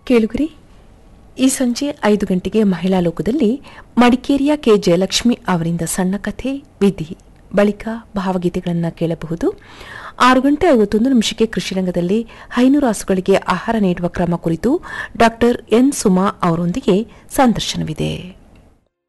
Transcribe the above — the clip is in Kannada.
ಕೇಳುಗರಿ, ಈ ಸಂಜೆ 5 ಗಂಟೆಗೆ ಮಹಿಳಾ ಲೋಕದಲ್ಲಿ ಮಡಿಕೇರಿಯ ಕೆ ಜಯಲಕ್ಷ್ಮಿ ಅವರಿಂದ ಸಣ್ಣ ಕಥೆ ವಿಧಿ ಬಳಿಕ ಭಾವಗೀತೆಗಳನ್ನು ಕೇಳಬಹುದು. 6 ಗಂಟೆ 51 ನಿಮಿಷಕ್ಕೆ ಕೃಷಿ ರಂಗದಲ್ಲಿ ಹೈನು ರಾಸುಗಳಿಗೆ ಆಹಾರ ನೀಡುವ ಕ್ರಮ ಕುರಿತು ಡಾ ಎನ್ ಸುಮಾ ಅವರೊಂದಿಗೆ ಸಂದರ್ಶನವಿದೆ.